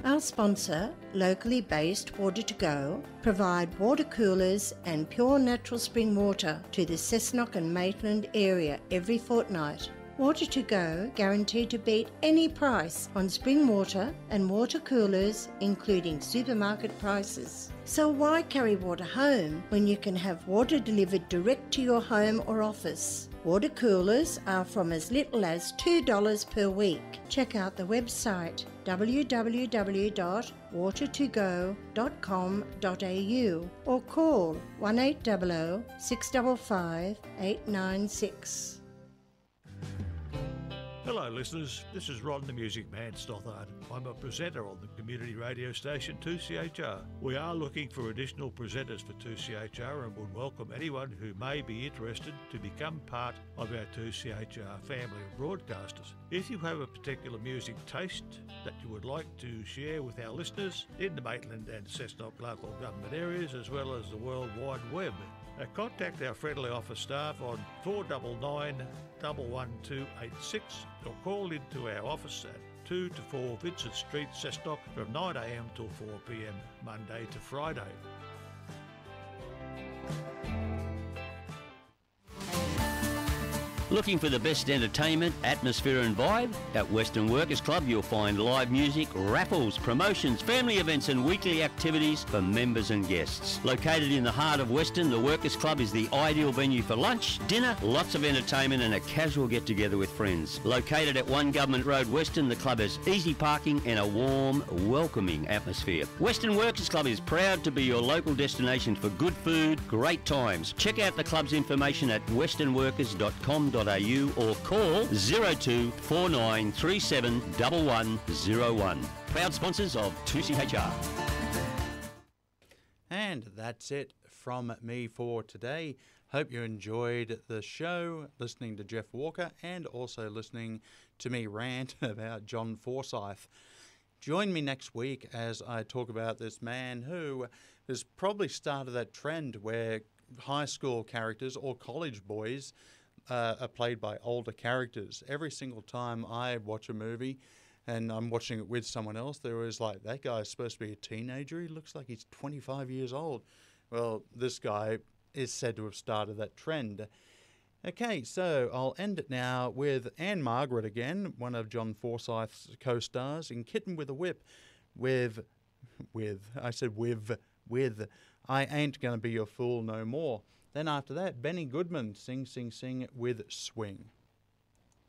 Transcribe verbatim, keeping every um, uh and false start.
Our sponsor, locally based Water to Go, provide water coolers and pure natural spring water to the Cessnock and Maitland area every fortnight. Water to Go guaranteed to beat any price on spring water and water coolers, including supermarket prices. So why carry water home when you can have water delivered direct to your home or office? Water coolers are from as little as two dollars per week. Check out the website w w w dot water to go dot com dot a u or call one eight hundred, six five five, eight nine six. Hello listeners, this is Ron the Music Man Stothard. I'm a presenter on the community radio station two C H R. We are looking for additional presenters for two C H R and would welcome anyone who may be interested to become part of our two C H R family of broadcasters. If you have a particular music taste that you would like to share with our listeners in the Maitland and Cessnock local government areas as well as the World Wide Web, Uh, contact our friendly office staff on four nine nine, one one two eight six or call into our office at two to four Vincent Street, Cessnock from nine a m till four p m Monday to Friday. Looking for the best entertainment, atmosphere and vibe? At Western Workers Club you'll find live music, raffles, promotions, family events and weekly activities for members and guests. Located in the heart of Western, the Workers Club is the ideal venue for lunch, dinner, lots of entertainment and a casual get-together with friends. Located at One Government Road, Western, the club has easy parking and a warm, welcoming atmosphere. Western Workers Club is proud to be your local destination for good food, great times. Check out the club's information at western workers dot com dot a u or call zero two four nine three seven one one zero one. Proud sponsors of two C H R. And that's it from me for today. Hope you enjoyed the show, listening to Jeff Walker and also listening to me rant about John Forsyth. Join me next week as I talk about this man who has probably started that trend where high school characters or college boys Uh, are played by older characters. Every single time I watch a movie and I'm watching it with someone else, they're always like, that guy's supposed to be a teenager. He looks like he's twenty-five years old. Well, this guy is said to have started that trend. Okay, so I'll end it now with Anne Margaret again, one of John Forsyth's co-stars in Kitten with a Whip with, with, I said with, with, I Ain't Gonna Be Your Fool No More. Then after that, Benny Goodman, Sing, Sing, Sing with Swing.